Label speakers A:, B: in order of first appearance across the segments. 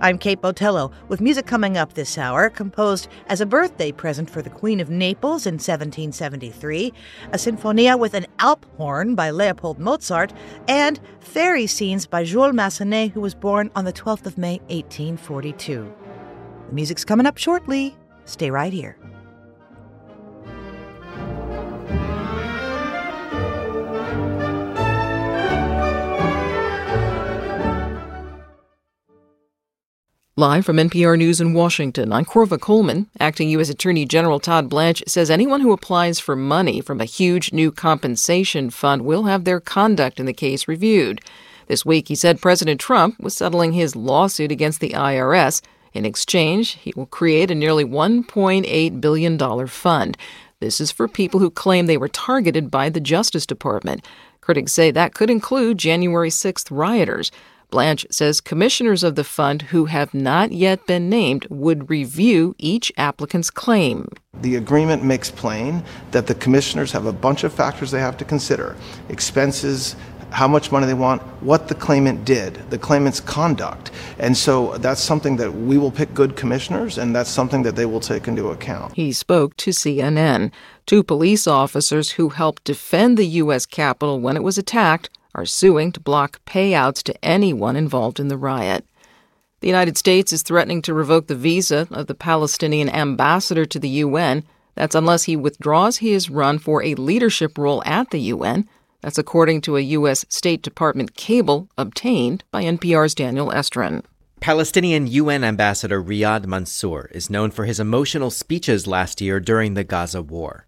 A: I'm Kate Botello, with music coming up this hour, composed as a birthday present for the Queen of Naples in 1773, a sinfonia with an Alp horn by Leopold Mozart, and fairy scenes by Jules Massenet, who was born on the 12th of May, 1842. The music's coming up shortly. Stay right here.
B: Live from NPR News in Washington, I'm Corva Coleman. Acting U.S. Attorney General Todd Blanche says anyone who applies for money from a huge new compensation fund will have their conduct in the case reviewed. This week, he said President Trump was settling his lawsuit against the IRS. In exchange, he will create a nearly $1.8 billion fund. This is for people who claim they were targeted by the Justice Department. Critics say that could include January 6th rioters. Blanche says commissioners of the fund who have not yet been named would review each applicant's claim.
C: The agreement makes plain that the commissioners have a bunch of factors they have to consider: expenses, how much money they want, what the claimant did, the claimant's conduct. And so that's something that we will pick good commissioners, and that's something that they will take into account.
B: He spoke to CNN. 2 police officers who helped defend the U.S. Capitol when it was attacked are suing to block payouts to anyone involved in the riot. The United States is threatening to revoke the visa of the Palestinian ambassador to the UN. That's unless he withdraws his run for a leadership role at the UN. That's according to a U.S. State Department cable obtained by NPR's Daniel Estrin.
D: Palestinian UN Ambassador Riyad Mansour is known for his emotional speeches last year during the Gaza war.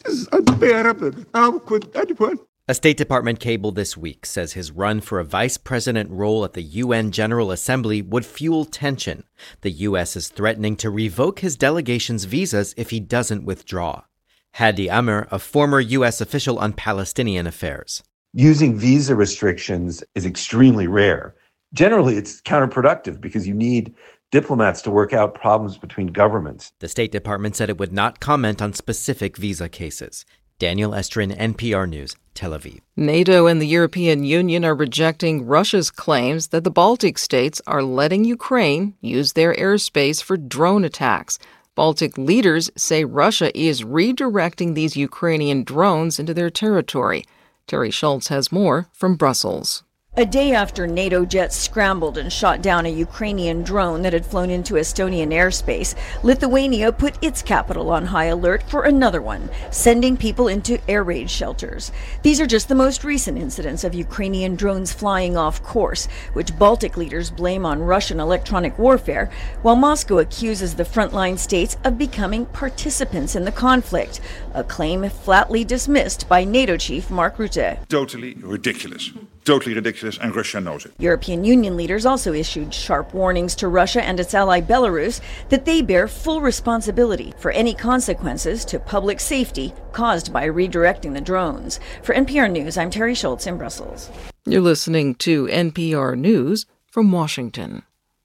D: A State Department cable this week says his run for a vice president role at the UN General Assembly would fuel tension. The U.S. is threatening to revoke his delegation's visas if he doesn't withdraw. Hadi Amr, a former U.S. official on Palestinian affairs.
E: Using visa restrictions is extremely rare. Generally, it's counterproductive because you need diplomats to work out problems between governments.
D: The State Department said it would not comment on specific visa cases. Daniel Estrin, NPR News, Tel Aviv.
B: NATO and the European Union are rejecting Russia's claims that the Baltic states are letting Ukraine use their airspace for drone attacks. Baltic leaders say Russia is redirecting these Ukrainian drones into their territory. Terry Schultz has more from Brussels.
F: A day after NATO jets scrambled and shot down a Ukrainian drone that had flown into Estonian airspace, Lithuania put its capital on high alert for another one, sending people into air raid shelters. These are just the most recent incidents of Ukrainian drones flying off course, which Baltic leaders blame on Russian electronic warfare, while Moscow accuses the frontline states of becoming participants in the conflict, a claim flatly dismissed by NATO chief Mark Rutte.
G: Totally ridiculous. Totally ridiculous, and Russia knows it.
F: European Union leaders also issued sharp warnings to Russia and its ally Belarus that they bear full responsibility for any consequences to public safety caused by redirecting the drones. For NPR News, I'm Terry Schultz in Brussels.
B: You're listening to NPR News from Washington.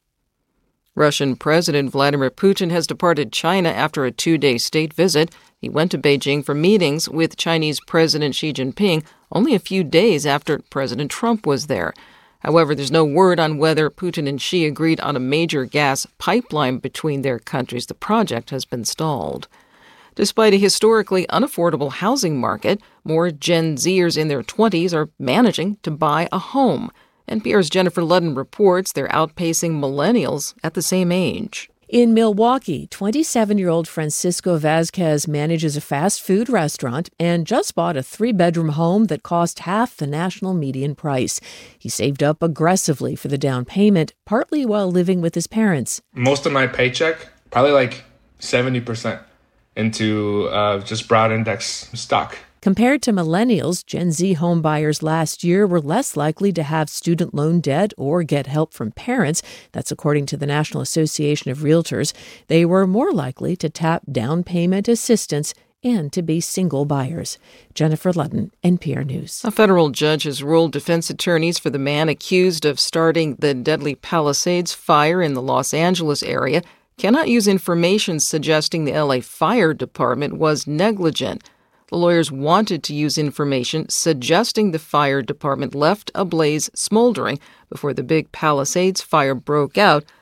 B: Russian President Vladimir Putin has departed China after a 2-day state visit. He went to Beijing for meetings with Chinese President Xi Jinping only a few days after President Trump was there. However, there's no word on whether Putin and Xi agreed on a major gas pipeline between their countries. The project has been stalled. Despite a historically unaffordable housing market, more Gen Zers in their 20s are managing to buy a home. NPR's Jennifer Ludden reports they're outpacing millennials at the same age.
H: In Milwaukee, 27-year-old Francisco Vasquez manages a fast food restaurant and just bought a 3-bedroom home that cost half the national median price. He saved up aggressively for the down payment, partly while living with his parents.
I: Most of my paycheck, probably like 70%, into just broad index stock.
H: Compared to millennials, Gen Z home buyers last year were less likely to have student loan debt or get help from parents. That's according to the National Association of Realtors. They were more likely to tap down payment assistance and to be single buyers. Jennifer Ludden, NPR News.
B: A federal judge has ruled defense attorneys for the man accused of starting the deadly Palisades fire in the Los Angeles area cannot use information suggesting the LA Fire Department was negligent. The lawyers wanted to use information suggesting the fire department left a blaze smoldering before the big Palisades fire broke out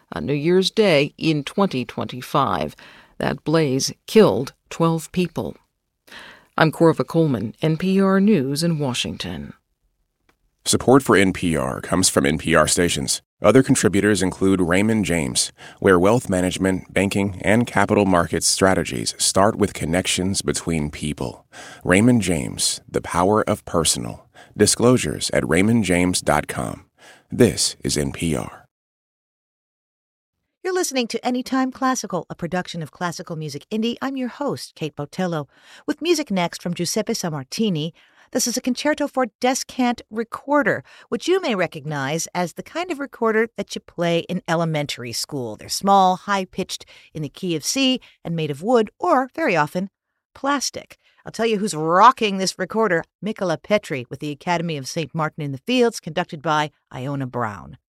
B: on New Year's Day in 2025. That blaze killed 12 people. I'm Corva Coleman, NPR News in Washington.
J: Support for NPR comes from NPR stations. Other contributors include Raymond James, where wealth management, banking, and capital markets strategies start with connections between people. Raymond James, the power of personal. Disclosures at raymondjames.com. This is NPR.
A: You're listening to Anytime Classical, a production of Classical Music Indie. I'm your host, Kate Botello, with music next from Giuseppe Sammartini. This is a concerto for descant recorder, which you may recognize as the kind of recorder that you play in elementary school. They're small, high-pitched, in the key of C, and made of wood, or, very often, plastic. I'll tell you who's rocking this recorder, Michala Petri, with the Academy of St. Martin in the Fields, conducted by Iona Brown.